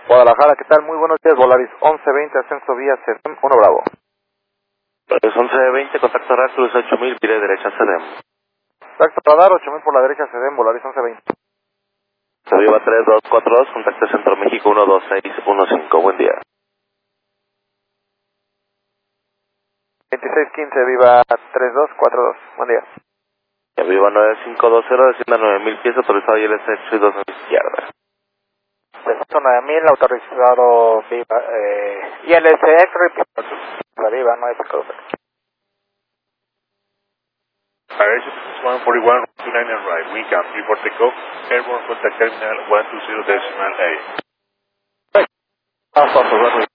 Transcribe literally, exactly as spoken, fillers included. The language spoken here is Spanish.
Guadalajara, ¿qué tal? Muy buenos días, Volaris once veinte, ascenso vía C D M, uno Bravo. Es once veinte, contacto radar, cruz ocho mil, pide derecha C D M. Contacto radar, ocho mil por la derecha, C D M, Volaris once veinte. Viva tres dos cuatro dos, contacto Centro México uno dos seis uno cinco, buen día. veintiséis quince, Viva tres dos cuatro dos, buen día. Ya Viva nueve cinco dos cero, descienda nueve mil pies, autorizado I L C y dos mil izquierda. Descenso nueve mil, autorizado Viva, eh, I L C X, la Viva nueve cinco dos cero. Aviation one forty-one, two nine and right, wind calm, three four takeoff, airborne contact terminal one two zero decimal A. Alpha for runway